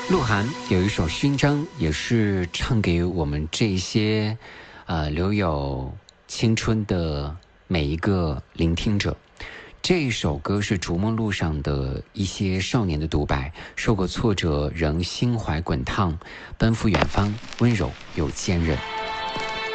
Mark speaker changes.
Speaker 1: 鹿晗有一首《勋章》，也是唱给我们这些留有青春的每一个聆听者。这一首歌是逐梦路上的一些少年的独白，受过挫折仍心怀滚烫，奔赴远方，温柔又坚韧。